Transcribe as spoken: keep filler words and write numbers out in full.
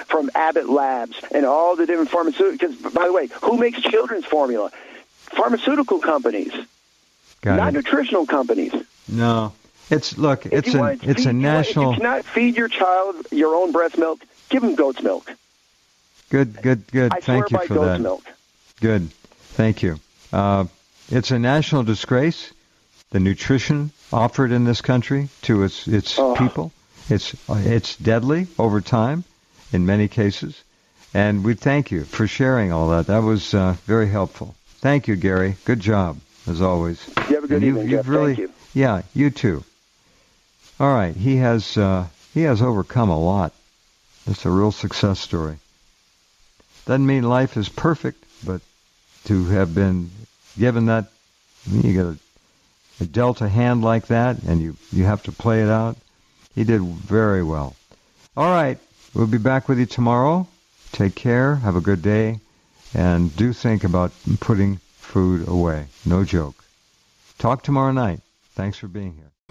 from Abbott Labs and all the different pharmaceuticals. Because, by the way, who makes children's formula? Pharmaceutical companies, Got not it. nutritional companies. No. It's, look, If it's you a, want to it's feed- a national... If you cannot feed your child your own breast milk, give them goat's milk. Good, good, good. I Thank swear you by for goat's that. milk. Good. Thank you. Uh, it's a national disgrace, the nutrition offered in this country to its its Oh. people. It's it's deadly over time in many cases. And we thank you for sharing all that. That was uh, very helpful. Thank you, Gary. Good job, as always. You have a good And evening, you've Jeff. really, Thank you. Yeah, you too. All right. He has uh, he has overcome a lot. It's a real success story. Doesn't mean life is perfect, but to have been given that, I mean, you get a, a dealt a hand like that, and you, you have to play it out. He did very well. All right. We'll be back with you tomorrow. Take care. Have a good day. And do think about putting food away. No joke. Talk tomorrow night. Thanks for being here.